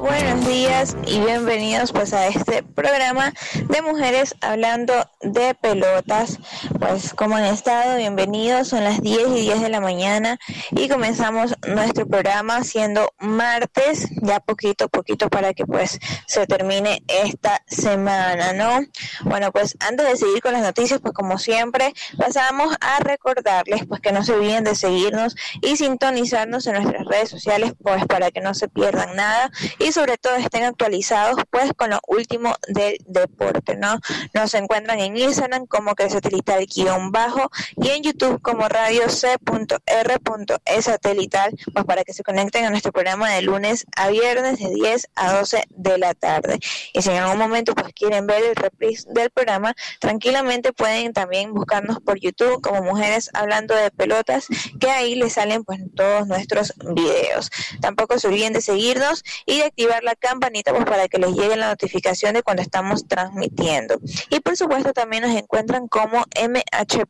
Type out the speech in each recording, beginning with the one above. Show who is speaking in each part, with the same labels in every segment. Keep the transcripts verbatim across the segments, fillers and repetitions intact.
Speaker 1: buenos días y bienvenidos pues a este programa de mujeres hablando de pelotas. Pues como han estado, bienvenidos, son las diez y diez de la mañana y comenzamos nuestro programa siendo martes, ya poquito a poquito para que pues se termine esta semana, ¿no? Bueno, pues antes de seguir con las noticias, pues como siempre pasamos a recordarles pues que no se olviden de seguirnos y sintonizarnos en nuestras redes sociales pues para que no se pierdan nada y sobre todo estén actualizados pues con lo último del deporte, ¿no? Nos encuentran en Instagram como que satelital guión bajo y en YouTube como radio c punto r punto e satelital, pues para que se conecten a nuestro programa de lunes a viernes de diez a doce de la tarde. Y si en algún momento pues quieren ver el reprise del programa, tranquilamente pueden también buscarnos por YouTube como Mujeres Hablando de Pelotas, que ahí les salen pues todos nuestros videos. Tampoco se olviden de seguirnos y de activar la campanita pues para que les llegue la notificación de cuando estamos transmitiendo. Y por supuesto también nos encuentran como M H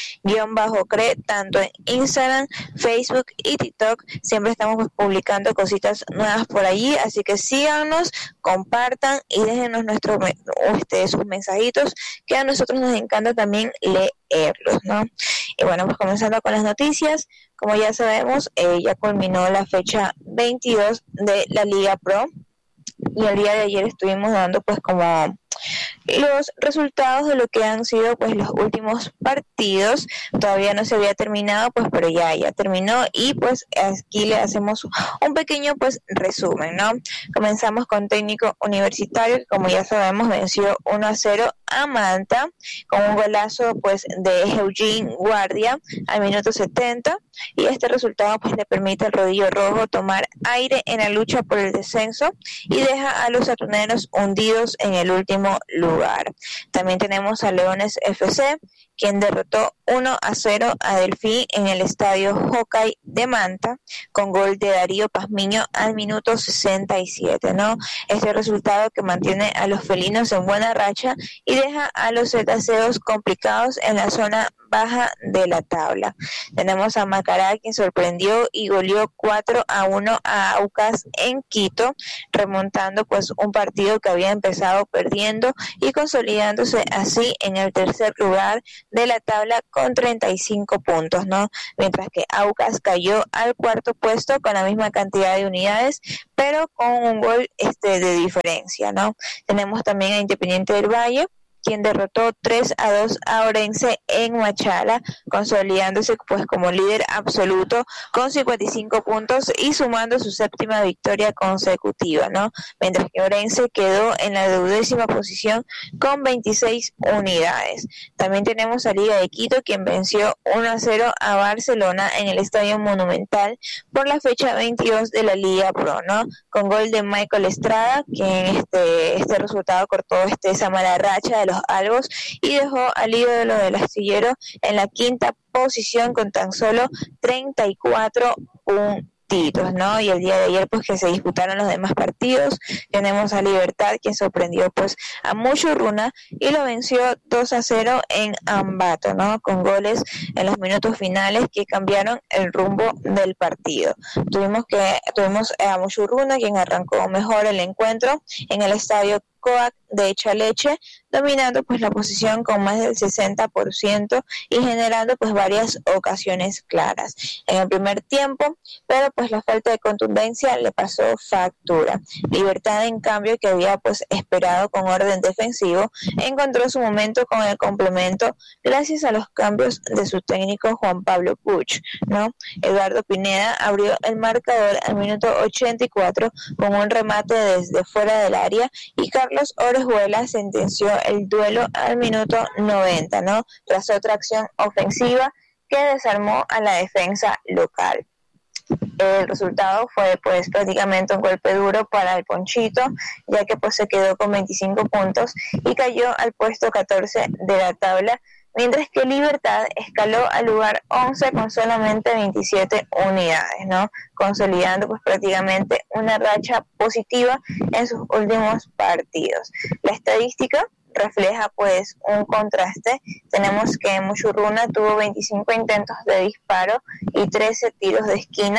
Speaker 1: P-CRE tanto en Instagram, Facebook y TikTok. Siempre estamos pues, publicando cositas nuevas por allí, así que síganos, compartan y déjenos nuestros este, sus mensajitos, que a nosotros nos encanta también leerlos, ¿no? Y bueno, pues comenzando con las noticias, como ya sabemos, eh, ya culminó la fecha veintidós de la Liga Pro y el día de ayer estuvimos dando pues como los resultados de lo que han sido pues los últimos partidos. Todavía no se había terminado pues, pero ya ya terminó y pues aquí le hacemos un pequeño pues resumen, ¿no? Comenzamos con Técnico Universitario, que como ya sabemos venció uno a cero a Manta con un golazo pues de Eugene Guardia al minuto setenta, y este resultado pues le permite al Rodillo Rojo tomar aire en la lucha por el descenso y deja a los atuneros hundidos en el último lugar. También tenemos a Leones F C, quien derrotó uno a cero a Delfín en el estadio Hockey de Manta con gol de Darío Pazmiño al minuto sesenta y siete, ¿no? Este resultado que mantiene a los felinos en buena racha y deja a los cetaceos complicados en la zona baja de la tabla. Tenemos a Macará, quien sorprendió y goleó cuatro a uno a Aucas en Quito, remontando pues un partido que había empezado perdiendo y consolidándose así en el tercer lugar de la tabla con treinta y cinco puntos, ¿no? Mientras que Aucas cayó al cuarto puesto con la misma cantidad de unidades, pero con un gol este de diferencia, ¿no? Tenemos también a Independiente del Valle, quien derrotó tres a dos a Orense en Machala, consolidándose pues como líder absoluto con cincuenta y cinco puntos y sumando su séptima victoria consecutiva, ¿no? Mientras que Orense quedó en la duodécima posición con veintiséis unidades. También tenemos a Liga de Quito, quien venció uno a cero a Barcelona en el Estadio Monumental por la fecha veintidós de la Liga Pro, ¿no? Con gol de Michael Estrada, quien este, este resultado cortó este, esa mala racha de los albos y dejó al ídolo del astillero en la quinta posición con tan solo treinta y cuatro puntitos, ¿no? Y el día de ayer pues que se disputaron los demás partidos, tenemos a Libertad, quien sorprendió pues a Muchurruna y lo venció dos a cero en Ambato, ¿no? Con goles en los minutos finales que cambiaron el rumbo del partido. Tuvimos que tuvimos a Muchurruna, quien arrancó mejor el encuentro en el estadio Coac de Echaleche, dominando pues la posición con más del sesenta por ciento y generando pues varias ocasiones claras en el primer tiempo, pero pues la falta de contundencia le pasó factura. Libertad, en cambio, que había pues esperado con orden defensivo, encontró su momento con el complemento gracias a los cambios de su técnico Juan Pablo Puch, ¿no? Eduardo Pineda abrió el marcador al minuto ochenta y cuatro con un remate desde fuera del área y Carlos Orejuela sentenció el duelo al minuto noventa, ¿no? Tras otra acción ofensiva que desarmó a la defensa local. El resultado fue pues prácticamente un golpe duro para el Ponchito, ya que pues se quedó con veinticinco puntos y cayó al puesto catorce de la tabla, mientras que Libertad escaló al lugar once con solamente veintisiete unidades, ¿no? Consolidando pues prácticamente una racha positiva en sus últimos partidos. La estadística refleja pues un contraste. Tenemos que Muchurruna tuvo veinticinco intentos de disparo y trece tiros de esquina,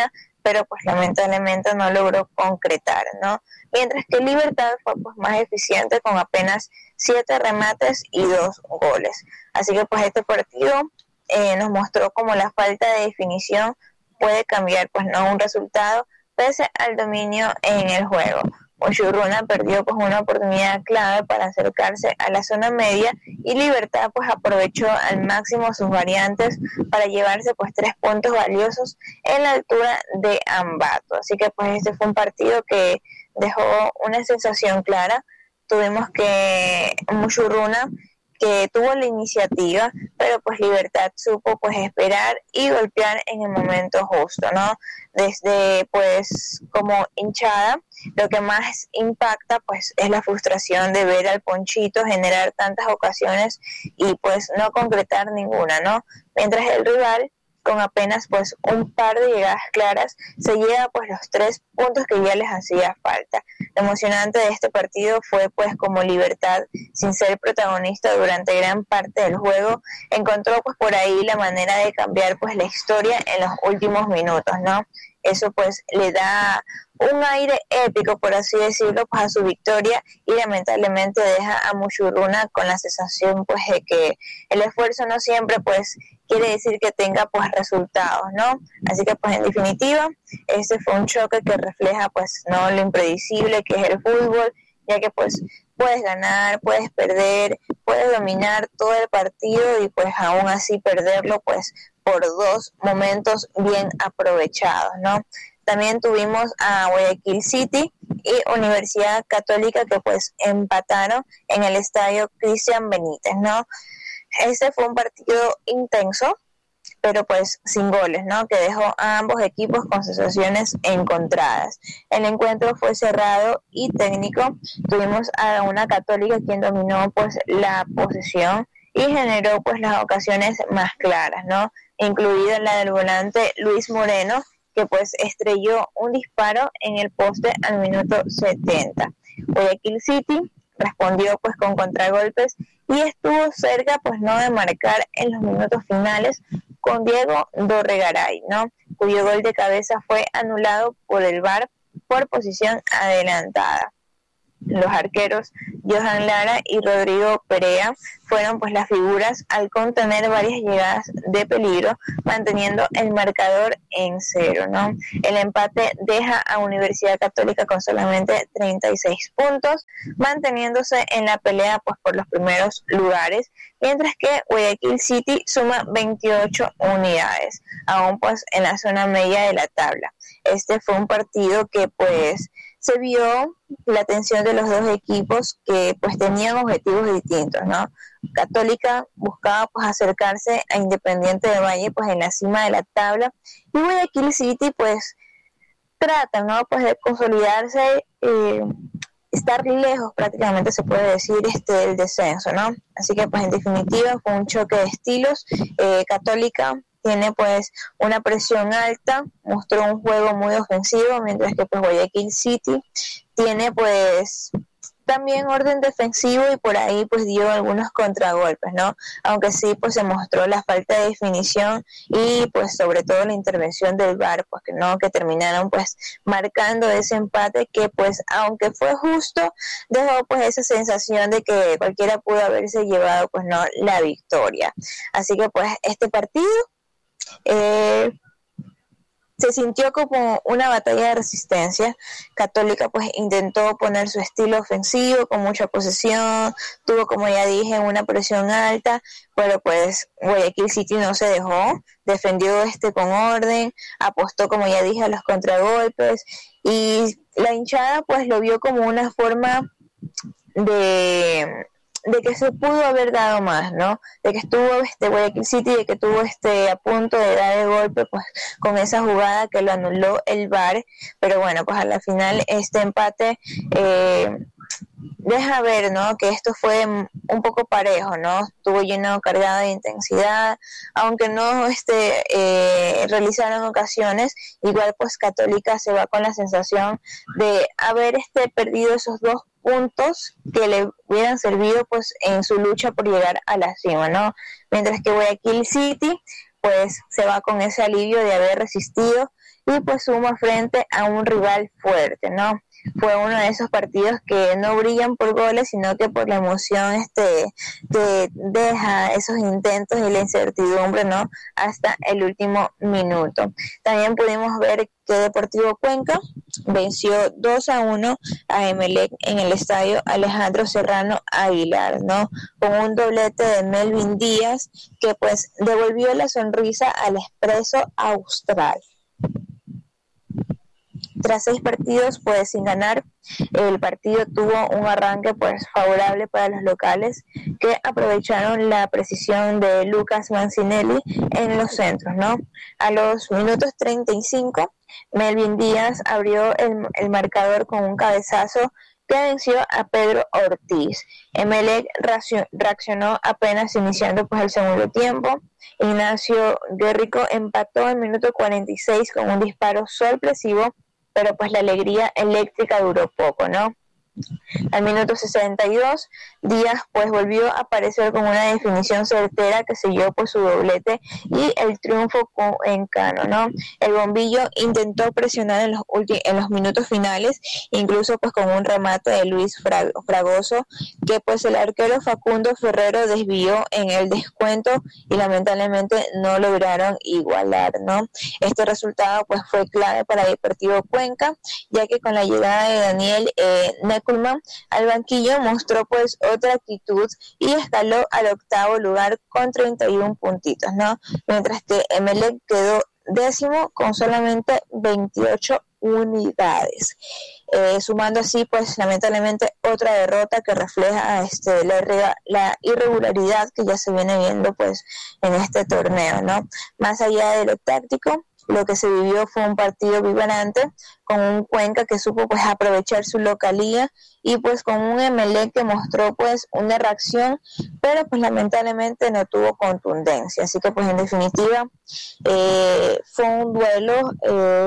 Speaker 1: pero pues lamentablemente no logró concretar, ¿no? Mientras que Libertad fue pues más eficiente con apenas siete remates y dos goles. Así que pues este partido eh, nos mostró como la falta de definición puede cambiar pues no un resultado pese al dominio en el juego. Muchurruna perdió pues una oportunidad clave para acercarse a la zona media y Libertad pues aprovechó al máximo sus variantes para llevarse pues tres puntos valiosos en la altura de Ambato. Así que pues este fue un partido que dejó una sensación clara. Tuvimos que Muchurruna que tuvo la iniciativa, pero pues Libertad supo pues esperar y golpear en el momento justo, ¿no? Desde pues como hinchada, lo que más impacta pues es la frustración de ver al Ponchito generar tantas ocasiones y pues no concretar ninguna, ¿no? Mientras el rival con apenas pues un par de llegadas claras se lleva pues los tres puntos que ya les hacía falta. Lo emocionante de este partido fue pues como Libertad, sin ser protagonista durante gran parte del juego, encontró pues por ahí la manera de cambiar pues la historia en los últimos minutos, ¿no? Eso pues le da un aire épico, por así decirlo, pues a su victoria y lamentablemente deja a Muchurruna con la sensación pues de que el esfuerzo no siempre pues quiere decir que tenga pues resultados, ¿no? Así que pues en definitiva, este fue un choque que refleja pues no lo impredecible que es el fútbol, ya que pues puedes ganar, puedes perder, puedes dominar todo el partido y pues aún así perderlo pues por dos momentos bien aprovechados, ¿no? También tuvimos a Guayaquil City y Universidad Católica que pues empataron en el estadio Cristian Benítez, ¿no? Este fue un partido intenso, pero pues sin goles, ¿no? Que dejó a ambos equipos con sensaciones encontradas. El encuentro fue cerrado y técnico. Tuvimos a una Católica quien dominó pues la posesión y generó pues las ocasiones más claras, ¿no? Incluida la del volante Luis Moreno, que pues estrelló un disparo en el poste al minuto setenta. Guayaquil City respondió pues con contragolpes y estuvo cerca pues no de marcar en los minutos finales con Diego Dorregaray, ¿no? Cuyo gol de cabeza fue anulado por el V A R por posición adelantada. Los arqueros Johan Lara y Rodrigo Perea fueron pues las figuras al contener varias llegadas de peligro, manteniendo el marcador en cero, ¿no? El empate deja a Universidad Católica con solamente treinta y seis puntos, manteniéndose en la pelea pues por los primeros lugares, mientras que Guayaquil City suma veintiocho unidades, aún pues en la zona media de la tabla. Este fue un partido que pues se vio la tensión de los dos equipos que pues tenían objetivos distintos, ¿no? Católica buscaba pues acercarse a Independiente del Valle pues en la cima de la tabla y Guayaquil City pues trata, ¿no? Pues de consolidarse, eh, estar lejos prácticamente se puede decir este del descenso, ¿no? Así que pues en definitiva fue un choque de estilos. eh, Católica tiene pues una presión alta, mostró un juego muy ofensivo, mientras que pues Guayaquil City tiene pues también orden defensivo y por ahí pues dio algunos contragolpes, ¿no? Aunque sí pues se mostró la falta de definición y pues sobre todo la intervención del V A R, pues que no, que terminaron pues marcando ese empate que pues aunque fue justo, dejó pues esa sensación de que cualquiera pudo haberse llevado pues no la victoria. Así que pues este partido Eh, se sintió como una batalla de resistencia. Católica pues intentó poner su estilo ofensivo con mucha posesión, tuvo como ya dije una presión alta, pero pues Guayaquil City no se dejó, defendió este con orden, apostó como ya dije a los contragolpes y la hinchada pues lo vio como una forma de de que se pudo haber dado más, ¿no? De que estuvo este Guayaquil City, de que tuvo este a punto de dar el golpe, pues con esa jugada que lo anuló el V A R, pero bueno, pues a la final este empate eh, deja ver, ¿no? Que esto fue un poco parejo, ¿no? Estuvo lleno, cargado de intensidad, aunque no este eh, realizaron ocasiones, igual pues Católica se va con la sensación de haber este perdido esos dos puntos que le hubieran servido pues en su lucha por llegar a la cima, ¿no? Mientras que Guayaquil City pues se va con ese alivio de haber resistido y pues suma frente a un rival fuerte, ¿no? Fue uno de esos partidos que no brillan por goles, sino que por la emoción este que deja esos intentos y la incertidumbre, ¿no? Hasta el último minuto. También pudimos ver que Deportivo Cuenca venció dos a uno a Emelec en el estadio Alejandro Serrano Aguilar, ¿no? Con un doblete de Melvin Díaz que pues devolvió la sonrisa al Expreso Austral. Tras seis partidos pues sin ganar, el partido tuvo un arranque pues favorable para los locales, que aprovecharon la precisión de Lucas Mancinelli en los centros, ¿no? A los minutos treinta y cinco, Melvin Díaz abrió el, el marcador con un cabezazo que venció a Pedro Ortiz. Emelec reaccionó apenas iniciando pues el segundo tiempo. Ignacio Guerrico empató en minuto cuarenta y seis con un disparo sorpresivo, pero pues la alegría eléctrica duró poco, ¿no? Al minuto sesenta y dos, Díaz pues volvió a aparecer con una definición certera que selló pues su doblete y el triunfo con, en Cano, ¿no? El bombillo intentó presionar en los ulti- en los minutos finales, incluso pues con un remate de Luis Frag- Fragoso, que pues el arquero Facundo Ferrero desvió en el descuento y lamentablemente no lograron igualar, ¿no? Este resultado pues fue clave para Deportivo Cuenca, ya que con la llegada de Daniel eh, Neckelman al banquillo mostró pues otra actitud y escaló al octavo lugar con treinta y uno puntitos, ¿no? Mientras que Emelec quedó décimo con solamente veintiocho unidades, eh, sumando así pues lamentablemente otra derrota que refleja este la, la irregularidad que ya se viene viendo pues en este torneo, ¿no? Más allá de lo táctico, lo que se vivió fue un partido vibrante, con un Cuenca que supo pues aprovechar su localía y pues con un Emelec que mostró pues una reacción, pero pues lamentablemente no tuvo contundencia. Así que pues en definitiva eh, fue un duelo eh,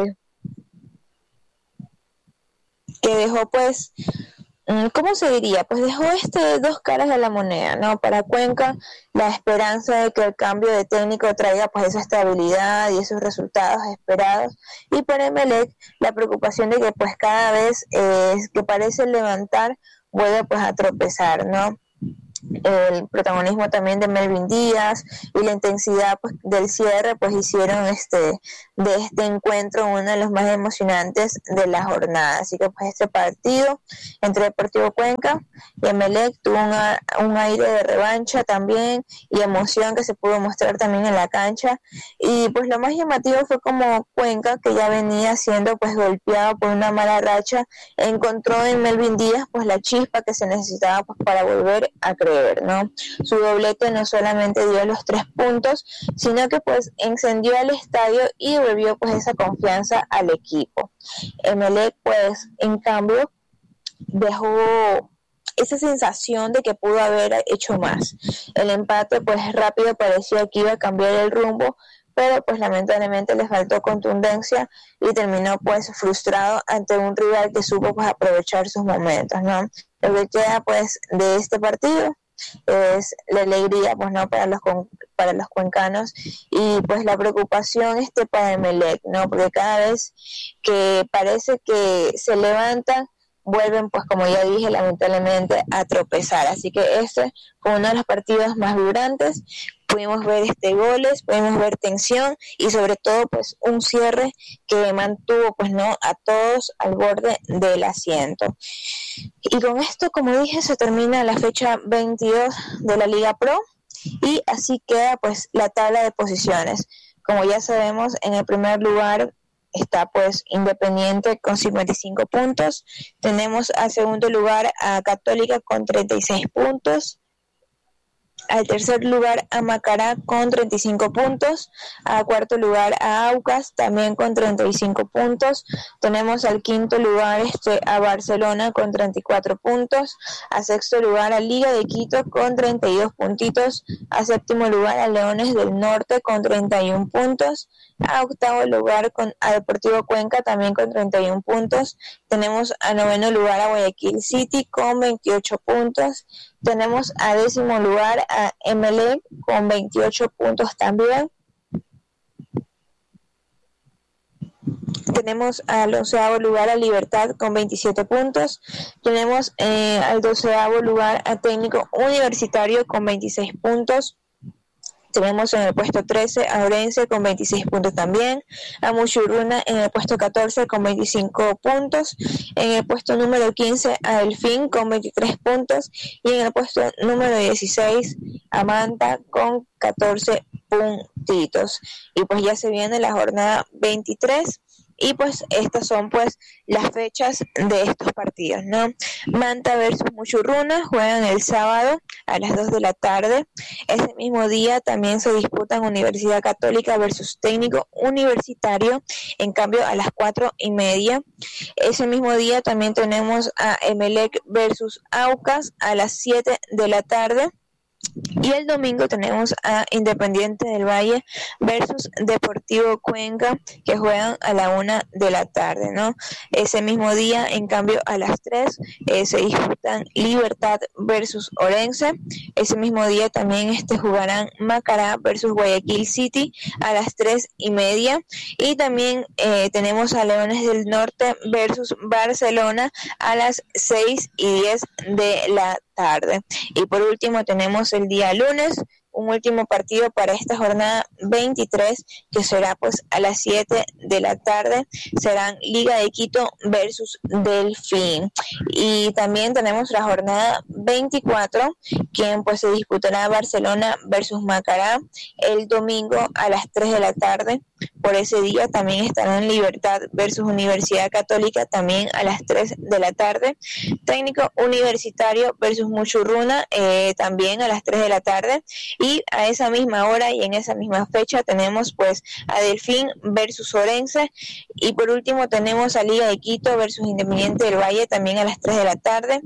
Speaker 1: que dejó pues, ¿cómo se diría? Pues dejó este dos caras de la moneda, ¿no? Para Cuenca, la esperanza de que el cambio de técnico traiga pues esa estabilidad y esos resultados esperados, y para Emelec la preocupación de que pues cada vez eh, que parece levantar vuelve pues a tropezar, ¿no? El protagonismo también de Melvin Díaz y la intensidad pues, del cierre pues hicieron este de este encuentro uno de los más emocionantes de la jornada. Así que pues este partido entre Deportivo Cuenca y Emelec tuvo una, un aire de revancha también y emoción que se pudo mostrar también en la cancha, y pues lo más llamativo fue como Cuenca, que ya venía siendo pues golpeado por una mala racha, encontró en Melvin Díaz pues la chispa que se necesitaba pues para volver a creer, ¿no? Su doblete no solamente dio los tres puntos, sino que pues encendió al estadio y devolvió pues esa confianza al equipo. Emelec pues en cambio dejó esa sensación de que pudo haber hecho más. El empate pues rápido parecía que iba a cambiar el rumbo, pero pues lamentablemente le faltó contundencia y terminó pues frustrado ante un rival que supo pues aprovechar sus momentos, ¿no? Lo que queda pues de este partido es la alegría pues no para los para los cuencanos, y pues la preocupación este para Emelec, no, porque cada vez que parece que se levantan vuelven pues como ya dije lamentablemente a tropezar. Así que este fue uno de los partidos más vibrantes. Pudimos ver este goles, pudimos ver tensión y sobre todo pues un cierre que mantuvo pues no a todos al borde del asiento. Y con esto, como dije, se termina la fecha veintidós de la Liga Pro y así queda pues la tabla de posiciones. Como ya sabemos, en el primer lugar está pues Independiente con cincuenta y cinco puntos. Tenemos al segundo lugar a Católica con treinta y seis puntos. Al tercer lugar a Macará con treinta y cinco puntos, a cuarto lugar a Aucas también con treinta y cinco puntos, tenemos al quinto lugar este a Barcelona con treinta y cuatro puntos, a sexto lugar a Liga de Quito con treinta y dos puntitos, a séptimo lugar a Leones del Norte con treinta y uno puntos, a octavo lugar con, a Deportivo Cuenca también con treinta y uno puntos, tenemos a noveno lugar a Guayaquil City con veintiocho puntos, tenemos a décimo lugar a Emelec con veintiocho puntos también. Tenemos al onceavo lugar a Libertad con veintisiete puntos. Tenemos eh, al doceavo lugar a Técnico Universitario con veintiséis puntos. Tenemos en el puesto trece a Orense con veintiséis puntos también, a Muchurruna en el puesto catorce con veinticinco puntos, en el puesto número quince a Delfín con veintitrés puntos y en el puesto número dieciséis a Manta con catorce puntitos. Y pues ya se viene la jornada veintitrés. Y pues estas son pues las fechas de estos partidos, ¿no? Manta versus Muchurruna juegan el sábado a las dos de la tarde. Ese mismo día también se disputan Universidad Católica versus Técnico Universitario, en cambio a las cuatro y media. Ese mismo día también tenemos a Emelec versus Aucas a las siete de la tarde. Y el domingo tenemos a Independiente del Valle versus Deportivo Cuenca, que juegan a la una de la tarde, ¿no? Ese mismo día, en cambio, a las tres eh, se disputan Libertad versus Orense. Ese mismo día también este, jugarán Macará versus Guayaquil City a las tres y media. Y también eh, tenemos a Leones del Norte versus Barcelona a las seis y diez de la tarde. Y por último tenemos el día lunes un último partido para esta jornada veintitrés, que será pues a las siete de la tarde. Serán Liga de Quito versus Delfín. Y también tenemos la jornada veinticuatro, quien pues se disputará Barcelona versus Macará el domingo a las tres de la tarde. Por ese día también estarán Libertad versus Universidad Católica, también a las tres de la tarde. Técnico Universitario versus Muchurruna, eh, también a las tres de la tarde. Y a esa misma hora y en esa misma fecha tenemos pues a Delfín versus Orense. Y por último tenemos a Liga de Quito versus Independiente del Valle, también a las tres de la tarde.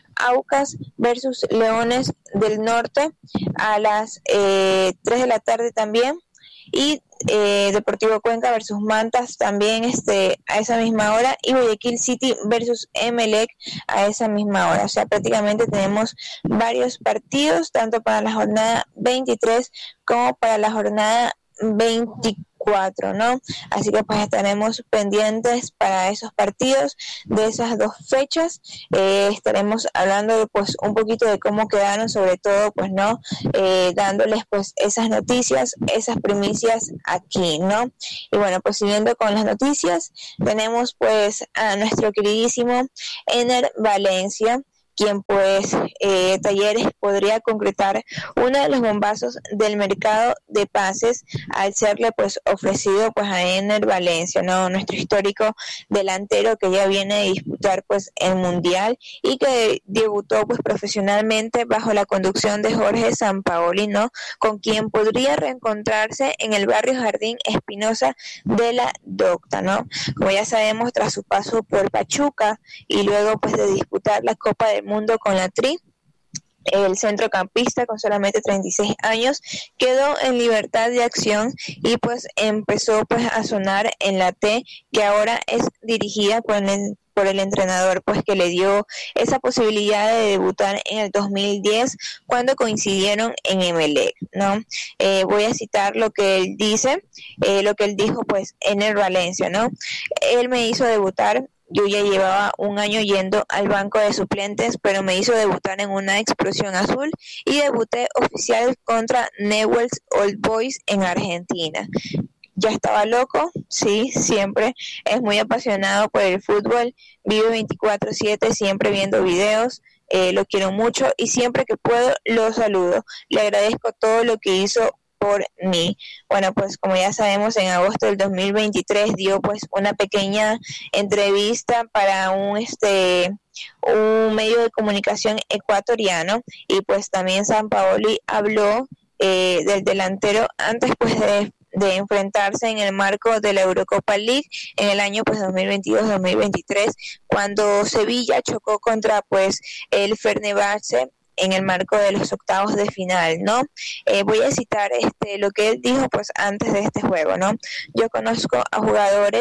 Speaker 1: Aucas versus Leones del Norte a las eh, tres de la tarde también. Y eh, Deportivo Cuenca versus Mantas también este a esa misma hora, y Guayaquil City versus Emelec a esa misma hora. O sea, prácticamente tenemos varios partidos, tanto para la jornada veintitrés como para la jornada veinticuatro, ¿no? Así que pues estaremos pendientes para esos partidos de esas dos fechas. Eh, estaremos hablando de, pues un poquito de cómo quedaron, sobre todo pues no eh, dándoles pues esas noticias, esas primicias aquí, ¿no? Y bueno, pues siguiendo con las noticias, tenemos pues a nuestro queridísimo Ener Valencia, quien pues eh, Talleres podría concretar uno de los bombazos del mercado de pases al serle pues ofrecido pues a Ener Valencia, ¿no? Nuestro histórico delantero que ya viene a disputar pues el Mundial y que debutó pues profesionalmente bajo la conducción de Jorge Sampaoli, ¿no? Con quien podría reencontrarse en el barrio Jardín Espinosa de la Docta, ¿no? Como ya sabemos, tras su paso por Pachuca y luego pues de disputar la Copa del Mundo con la Tri, el centrocampista con solamente treinta y seis años quedó en libertad de acción y pues empezó pues a sonar en la T, que ahora es dirigida por el por el entrenador pues que le dio esa posibilidad de debutar en el dos mil diez cuando coincidieron en Emelec, ¿no? Eh, voy a citar lo que él dice, eh, lo que él dijo pues en el Valencia, ¿no? Él me hizo debutar. Yo ya llevaba un año yendo al banco de suplentes, pero me hizo debutar en una explosión azul y debuté oficial contra Newell's Old Boys en Argentina. Ya estaba loco, sí, siempre es muy apasionado por el fútbol, vive veinticuatro siete siempre viendo videos, eh, lo quiero mucho y siempre que puedo lo saludo. Le agradezco todo lo que hizo por mí. Bueno, pues como ya sabemos, en agosto del dos mil veintitrés dio pues una pequeña entrevista para un este un medio de comunicación ecuatoriano y pues también Sampaoli habló eh, del delantero antes pues de de enfrentarse en el marco de la Eurocopa League en el año pues dos mil veintidós dos mil veintitrés, cuando Sevilla chocó contra pues el Fenerbahce en el marco de los octavos de final, ¿no? Eh, voy a citar este lo que él dijo pues antes de este juego, ¿no? Yo conozco a jugadores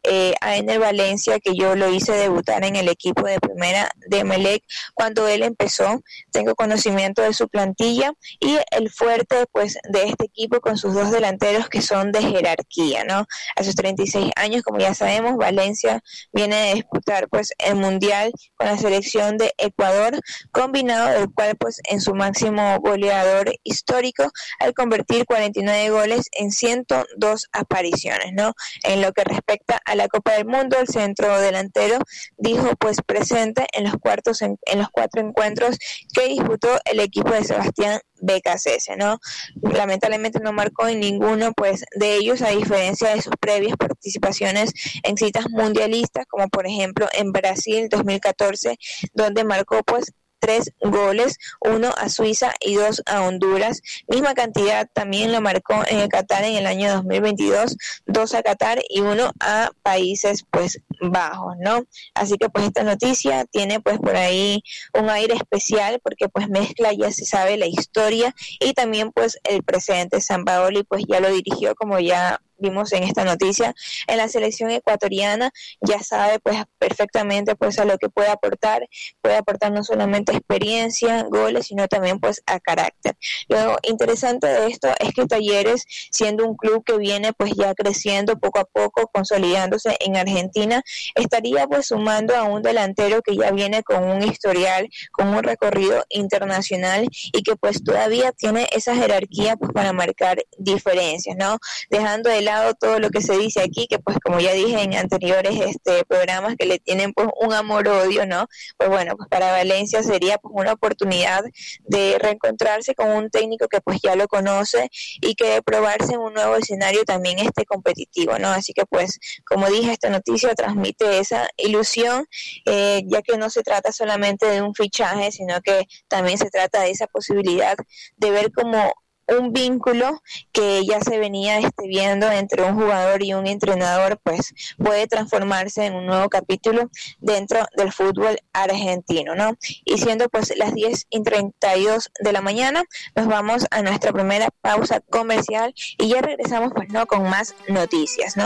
Speaker 1: eh, a Ener Valencia, que yo lo hice debutar en el equipo de primera de Emelec cuando él empezó. Tengo conocimiento de su plantilla y el fuerte pues de este equipo con sus dos delanteros que son de jerarquía, ¿no? A sus treinta y seis años, como ya sabemos, Valencia viene a disputar pues el Mundial con la selección de Ecuador, combinado del cual pues en su máximo goleador histórico al convertir cuarenta y nueve goles en ciento dos apariciones, ¿no? En lo que respecta a la Copa del Mundo, el centro delantero dijo pues presente en los cuartos en, en los cuatro encuentros que disputó el equipo de Sebastián Becasese, ¿no? Lamentablemente no marcó en ninguno pues de ellos, a diferencia de sus previas participaciones en citas mundialistas, como por ejemplo en Brasil dos mil catorce, donde marcó pues tres goles, uno a Suiza y dos a Honduras. Misma cantidad también lo marcó en el Qatar en el año dos mil veintidós, dos a Qatar y uno a Países pues Bajos, ¿no? Así que pues esta noticia tiene pues por ahí un aire especial porque pues mezcla, ya se sabe, la historia y también pues el presente. Sampaoli pues ya lo dirigió, como ya vimos en esta noticia, en la selección ecuatoriana, ya sabe pues perfectamente pues a lo que puede aportar, puede aportar no solamente experiencia, goles, sino también pues a carácter. Lo interesante de esto es que Talleres, siendo un club que viene pues ya creciendo poco a poco, consolidándose en Argentina, estaría pues sumando a un delantero que ya viene con un historial, con un recorrido internacional y que pues todavía tiene esa jerarquía pues para marcar diferencias, ¿no? Dejando de lado todo lo que se dice aquí, que pues como ya dije en anteriores este programas, que le tienen pues un amor-odio, ¿no? Pues bueno, pues para Valencia sería pues una oportunidad de reencontrarse con un técnico que pues ya lo conoce y que de probarse en un nuevo escenario también esté competitivo, ¿no? Así que pues como dije, esta noticia transmite esa ilusión, eh, ya que no se trata solamente de un fichaje, sino que también se trata de esa posibilidad de ver como un vínculo que ya se venía este, viendo entre un jugador y un entrenador, pues puede transformarse en un nuevo capítulo dentro del fútbol argentino, ¿no? Y siendo pues las diez y treinta y dos de la mañana, nos vamos a nuestra primera pausa comercial y ya regresamos pues no con más noticias, ¿no?